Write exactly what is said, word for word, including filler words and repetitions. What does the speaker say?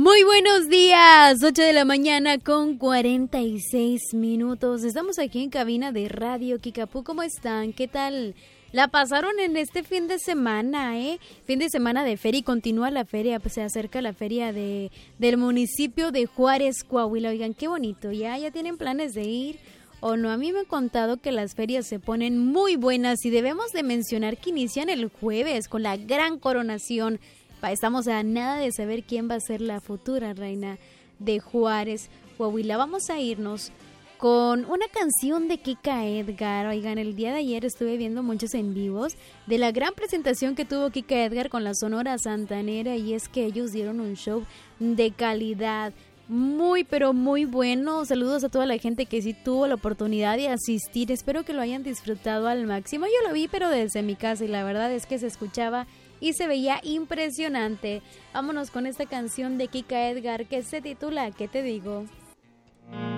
Muy buenos días, ocho de la mañana con cuarenta y seis minutos. Estamos aquí en cabina de Radio Kickapoo. ¿Cómo están? ¿Qué tal? La pasaron en este fin de semana, ¿eh? Fin de semana de feria y continúa la feria, pues se acerca la feria de del municipio de Juárez, Coahuila. Oigan, qué bonito, ¿ya? ¿Ya tienen planes de ir o no? A mí me han contado que las ferias se ponen muy buenas y debemos de mencionar que inician el jueves con la gran coronación. Estamos a nada de saber quién va a ser la futura reina de Juárez, Coahuila. Vamos a irnos con una canción de Kika Edgar. Oigan, el día de ayer estuve viendo muchos en vivos de la gran presentación que tuvo Kika Edgar con la Sonora Santanera, y es que ellos dieron un show de calidad. Muy, pero muy bueno. Saludos a toda la gente que sí tuvo la oportunidad de asistir. Espero que lo hayan disfrutado al máximo. Yo lo vi, pero desde mi casa, y la verdad es que se escuchaba y se veía impresionante. Vámonos con esta canción de Kika Edgar que se titula ¿Qué te digo?